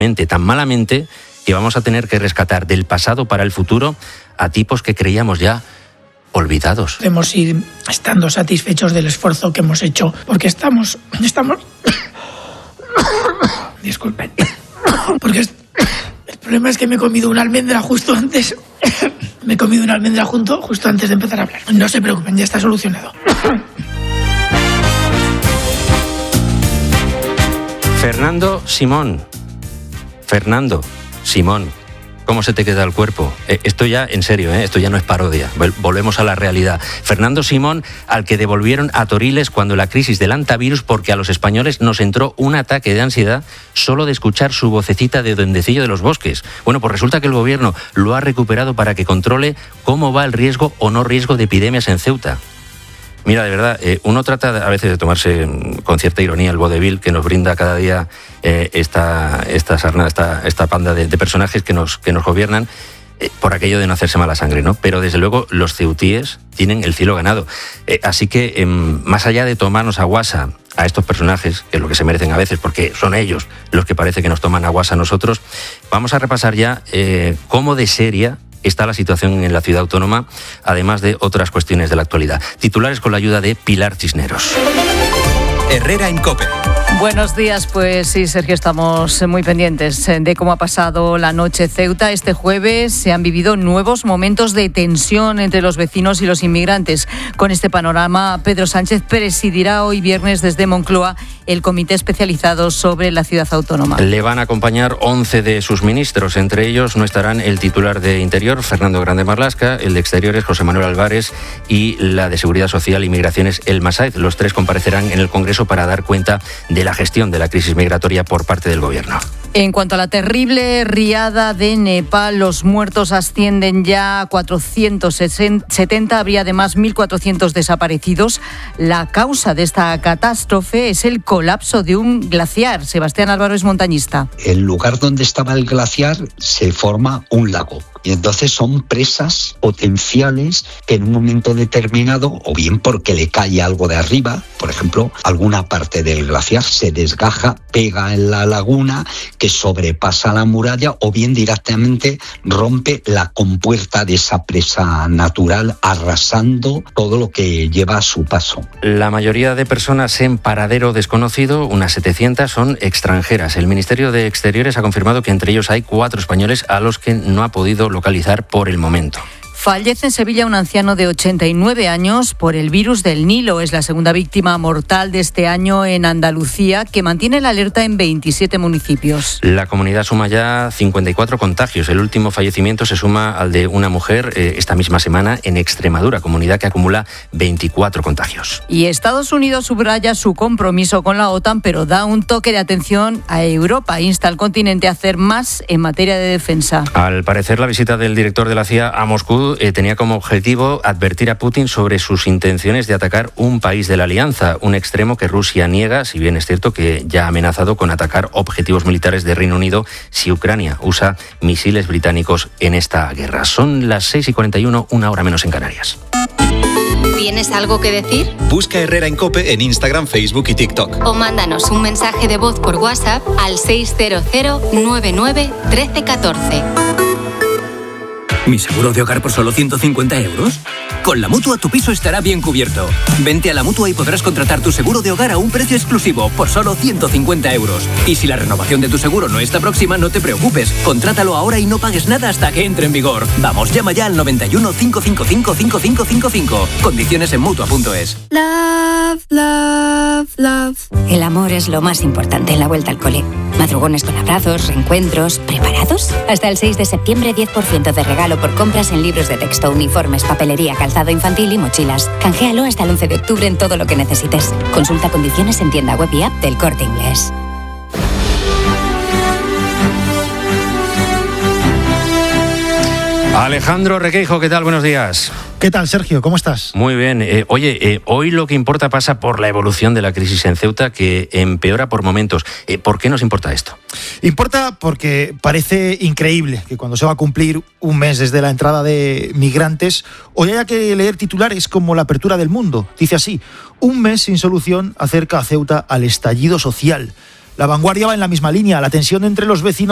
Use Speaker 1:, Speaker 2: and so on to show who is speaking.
Speaker 1: malamente, tan malamente, que vamos a tener que rescatar del pasado para el futuro a tipos que creíamos ya olvidados.
Speaker 2: Debemos ir estando satisfechos del esfuerzo que hemos hecho, porque estamos... Disculpen. Porque el problema es que me he comido una almendra justo antes... justo antes de empezar a hablar. No se preocupen, ya está solucionado.
Speaker 1: Fernando Simón, ¿cómo se te queda el cuerpo? Esto ya, en serio, esto ya no es parodia. Volvemos a la realidad. Fernando Simón, al que devolvieron a Toriles cuando la crisis del antivirus, porque a los españoles nos entró un ataque de ansiedad solo de escuchar su vocecita de duendecillo de los bosques. Bueno, pues resulta que el gobierno lo ha recuperado para que controle cómo va el riesgo o no riesgo de epidemias en Ceuta. Mira, de verdad, uno trata a veces de tomarse con cierta ironía el vodevil que nos brinda cada día esta panda de personajes que nos gobiernan por aquello de no hacerse mala sangre, ¿no? Pero desde luego los ceutíes tienen el cielo ganado. Así que más allá de tomarnos a guasa a estos personajes, que es lo que se merecen a veces, porque son ellos los que parece que nos toman a guasa a nosotros, vamos a repasar ya cómo de seria está la situación en la ciudad autónoma, además de otras cuestiones de la actualidad. Titulares con la ayuda de Pilar Cisneros.
Speaker 3: Herrera en COPE.
Speaker 4: Buenos días, pues sí, Sergio, estamos muy pendientes de cómo ha pasado la noche Ceuta. Este jueves se han vivido nuevos momentos de tensión entre los vecinos y los inmigrantes. Con este panorama, Pedro Sánchez presidirá hoy viernes desde Moncloa el comité especializado sobre la ciudad autónoma.
Speaker 1: Le van a acompañar 11 de sus ministros. Entre ellos no estarán el titular de Interior, Fernando Grande Marlaska, el de Exteriores, José Manuel Álvarez, y la de Seguridad Social y Migraciones, Elma Sáez. Los tres comparecerán en el Congreso para dar cuenta de la gestión de la crisis migratoria por parte del Gobierno.
Speaker 4: En cuanto a la terrible riada de Nepal, los muertos ascienden ya a 470, habría además 1.400 desaparecidos. La causa de esta catástrofe es el colapso de un glaciar. Sebastián Álvaro es montañista.
Speaker 5: El lugar donde estaba el glaciar se forma un lago. Y entonces son presas potenciales que en un momento determinado, o bien porque le cae algo de arriba, por ejemplo, alguna parte del glaciar se desgaja, pega en la laguna, que sobrepasa la muralla, o bien directamente rompe la compuerta de esa presa natural, arrasando todo lo que lleva a su paso.
Speaker 1: La mayoría de personas en paradero desconocido, unas 700, son extranjeras. El Ministerio de Exteriores ha confirmado que entre ellos hay 4 españoles a los que no ha podido localizar por el momento.
Speaker 4: Fallece en Sevilla un anciano de 89 años por el virus del Nilo. Es la segunda víctima mortal de este año en Andalucía, que mantiene la alerta en 27 municipios.
Speaker 1: La comunidad suma ya 54 contagios. El último fallecimiento se suma al de una mujer esta misma semana en Extremadura, comunidad que acumula 24 contagios.
Speaker 4: Y Estados Unidos subraya su compromiso con la OTAN, pero da un toque de atención a Europa. Insta al continente a hacer más en materia de defensa.
Speaker 1: Al parecer, la visita del director de la CIA a Moscú tenía como objetivo advertir a Putin sobre sus intenciones de atacar un país de la alianza, un extremo que Rusia niega, si bien es cierto que ya ha amenazado con atacar objetivos militares de Reino Unido si Ucrania usa misiles británicos en esta guerra. Son las 6:41, 1 hora menos en Canarias.
Speaker 6: ¿Tienes algo que decir?
Speaker 3: Busca Herrera en COPE en Instagram, Facebook y TikTok.
Speaker 6: O mándanos un mensaje de voz por WhatsApp al 600 99 13 14.
Speaker 7: ¿Mi seguro de hogar por solo 150 euros? Con la Mutua tu piso estará bien cubierto. Vente a la Mutua y podrás contratar tu seguro de hogar a un precio exclusivo por solo 150 euros. Y si la renovación de tu seguro no está próxima, no te preocupes. Contrátalo ahora y no pagues nada hasta que entre en vigor. Vamos, llama ya al 91 555 5555. Condiciones en Mutua.es.
Speaker 8: Love, love, love. El amor es lo más importante en la vuelta al cole. Madrugones con abrazos, reencuentros, ¿preparados? Hasta el 6 de septiembre, 10% de regalo por compras en libros de texto, uniformes, papelería, calzado infantil y mochilas. Canjealo hasta el 11 de octubre en todo lo que necesites. Consulta condiciones en tienda web y app del Corte Inglés.
Speaker 1: Alejandro Requeijo, ¿qué tal? Buenos días.
Speaker 9: ¿Qué tal, Sergio? ¿Cómo estás?
Speaker 1: Muy bien. Hoy lo que importa pasa por la evolución de la crisis en Ceuta, que empeora por momentos. ¿Por qué nos importa esto?
Speaker 9: Importa porque parece increíble que cuando se va a cumplir un mes desde la entrada de migrantes, hoy haya que leer titulares como La apertura del mundo. Dice así: un mes sin solución acerca a Ceuta al estallido social. La Vanguardia va en la misma línea. La tensión entre los vecinos